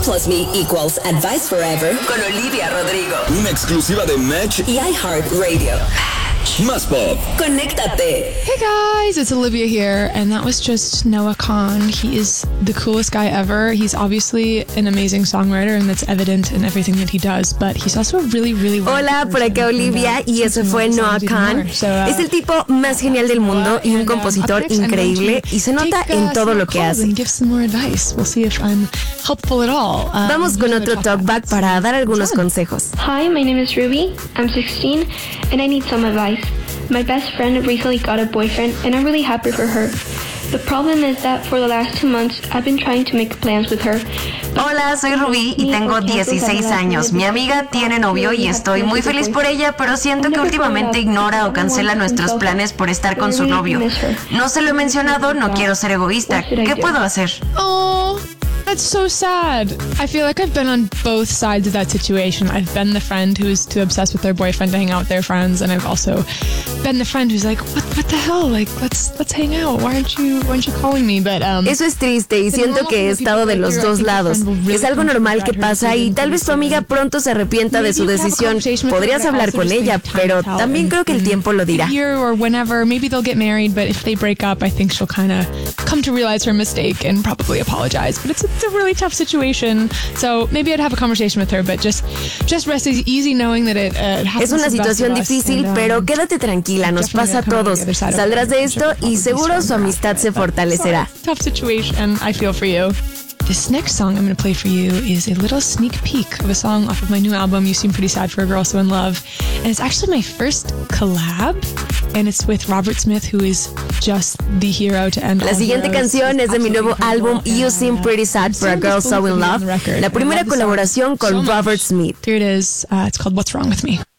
plus me equals advice forever con Olivia Rodrigo. Una exclusiva de Match y iHeartRadio. Más Pop. Conéctate. Hey guys, it's Olivia here, and that was just Noah Kahan. He is the coolest guy ever. He's obviously an amazing songwriter, and that's evident in everything that he does, but he's also a really, really... Hola, por acá Olivia, y eso fue Noah Kahan. Es el tipo más genial del mundo y un compositor increíble, y se nota en todo lo que hace. Vamos con otro talkback para dar algunos consejos. Hi, my name is Ruby. I'm 16, and I need some advice. My best friend recently got a boyfriend, and I'm really happy for her. The problem is that for the last 2 months, I've been trying to make plans with her. Hola, soy Rubí y tengo 16 años. Mi amiga tiene novio y estoy muy feliz por ella, pero siento que últimamente ignora o cancela nuestros planes por estar con su novio. No se lo he mencionado, no quiero ser egoísta. ¿Qué puedo hacer? Oh, that's so sad. I feel like I've been on both sides of that situation. I've been the friend who's too obsessed with their boyfriend to hang out with their friends, and I've also been the friend who's like, what the hell? Like, let's hang out. Why aren't you calling me? But eso es triste y siento que he estado de los dos lados. Es algo normal que pasa y tal vez tu amiga pronto se arrepienta de su decisión. Podrías hablar con ella, pero también creo que el tiempo lo dirá. Or whenever, maybe they'll get married, but if they break up, I think she'll kind of come to realize her mistake and probably apologize. But it's a really tough situation, so maybe I'd have a conversation with her, but just rest easy knowing that it happens. Es una situación difícil, pero quédate tranquila, nos pasa a todos. Saldrás de esto y seguro su amistad se fortalecerá. Tough situation, I feel for you. This next song I'm going to play for you is a little sneak peek of a song off of my new album, You Seem Pretty Sad for a Girl So In Love. And it's actually my first collab, and it's with Robert Smith, who is just the hero to end all La siguiente heroes. canción es de mi nuevo álbum, You Seem Pretty Sad for a Girl So In Love, la primera colaboración con Robert Smith. Here it is. It's called What's Wrong With Me.